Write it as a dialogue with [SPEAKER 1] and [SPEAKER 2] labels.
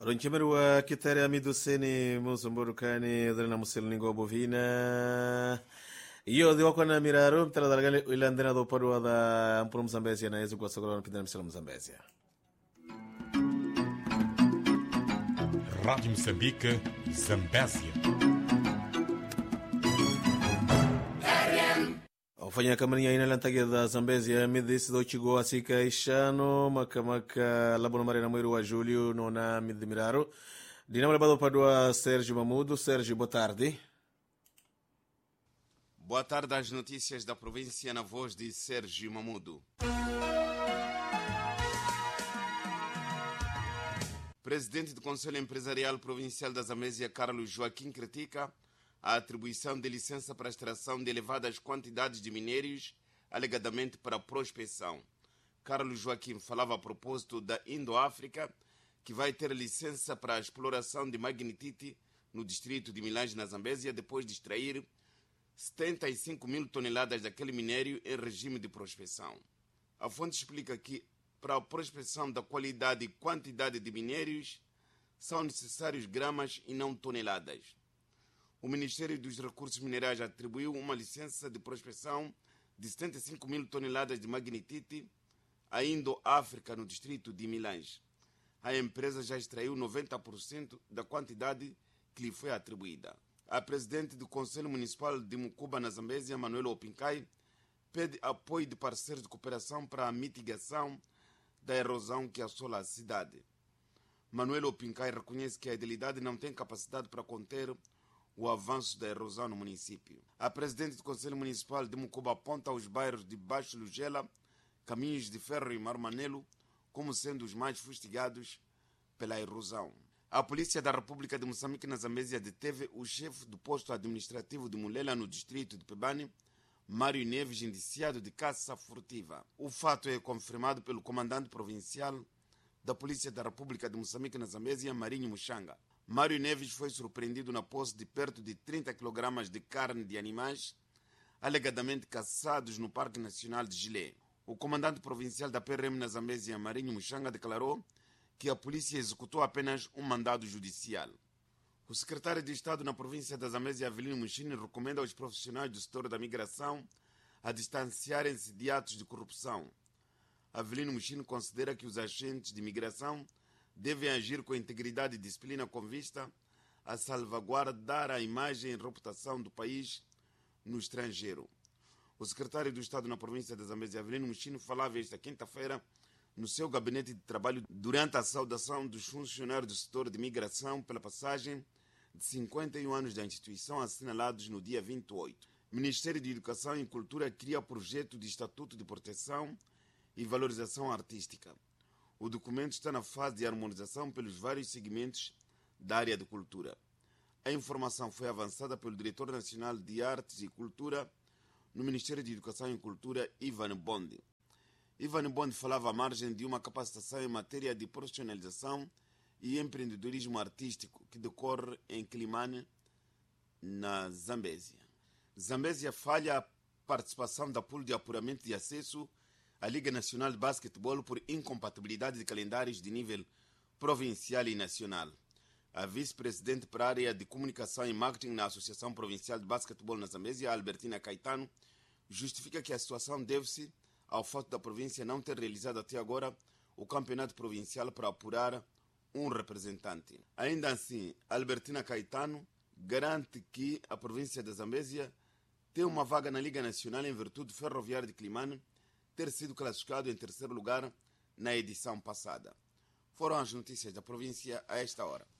[SPEAKER 1] Ronchemerua kitare amidu seni musumburukani adrena musilningo bovina. Io devo con miraro tela dalgale ilandena do parua da amprum Zambesia na yesu kwa sokolo pindana misala Zambesia.
[SPEAKER 2] Rádio Moçambique, Zambésia.
[SPEAKER 1] Ofanya kamarinha ina lantagia da Zambésia midisi do chigo asika ishano makamaka labono marina mwiru wa Julio nona midmiraro. Dinamo levado padua Sérgio Mamudo. Sérgio, boa tarde.
[SPEAKER 3] Boa tarde às notícias da província na voz de Sérgio Mamudo. Presidente do Conselho Empresarial Provincial da Zambésia, Carlos Joaquim, critica a atribuição de licença para a extração de elevadas quantidades de minérios, alegadamente para prospecção. Carlos Joaquim falava a propósito da Indo-África, que vai ter licença para a exploração de magnetite no distrito de Milães, na Zambésia, depois de extrair 75 mil toneladas daquele minério em regime de prospecção. A fonte explica que, para a prospecção da qualidade e quantidade de minérios, são necessários gramas e não toneladas. O Ministério dos Recursos Minerais atribuiu uma licença de prospecção de 75 mil toneladas de magnetite à Indo-África, no distrito de Milães. A empresa já extraiu 90% da quantidade que lhe foi atribuída. A presidente do Conselho Municipal de Mucuba, na Zambésia, Manuela Opincai, pede apoio de parceiros de cooperação para a mitigação da erosão que assola a cidade. Manuela Opincai reconhece que a idilidade não tem capacidade para conter o avanço da erosão no município. A presidente do Conselho Municipal de Mucuba aponta os bairros de Baixo Lugela, Caminhos de Ferro e Marmanelo como sendo os mais fustigados pela erosão. A Polícia da República de Moçambique, na Zambésia, deteve o chefe do posto administrativo de Mulela, no distrito de Pebane, Mário Neves, indiciado de caça furtiva. O fato é confirmado pelo comandante provincial da Polícia da República de Moçambique, na Zambésia, Marinho Muxanga. Mário Neves foi surpreendido na posse de perto de 30 kg de carne de animais, alegadamente caçados no Parque Nacional de Gilé. O comandante provincial da PRM na Zambésia, Marinho Muxanga, declarou que a polícia executou apenas um mandado judicial. O secretário de Estado na província da Zambésia, Avelino Muxini, recomenda aos profissionais do setor da migração a distanciarem-se de atos de corrupção. Avelino Muxini considera que os agentes de migração devem agir com integridade e disciplina com vista a salvaguardar a imagem e reputação do país no estrangeiro. O secretário do Estado na província da Zambésia, Avelino Muxini, falava esta quinta-feira no seu gabinete de trabalho durante a saudação dos funcionários do setor de migração pela passagem de 51 anos da instituição, assinalados no dia 28. O Ministério de Educação e Cultura cria projeto de Estatuto de Proteção e Valorização Artística. O documento está na fase de harmonização pelos vários segmentos da área de cultura. A informação foi avançada pelo Diretor Nacional de Artes e Cultura no Ministério de Educação e Cultura, Ivan Bondi. Ivan Bondi falava à margem de uma capacitação em matéria de profissionalização e empreendedorismo artístico que decorre em Quilimane, na Zambésia. Zambésia falha a participação da pool de apuramento de acesso à Liga Nacional de Basquetebol por incompatibilidade de calendários de nível provincial e nacional. A vice-presidente para a área de comunicação e marketing na Associação Provincial de Basquetebol na Zambésia, Albertina Caetano, justifica que a situação deve-se ao fato da província não ter realizado até agora o campeonato provincial para apurar um representante. Ainda assim, Albertina Caetano garante que a província da Zambésia tem uma vaga na Liga Nacional em virtude do Ferroviário de Quilimane ter sido classificado em terceiro lugar na edição passada. Foram as notícias da província a esta hora.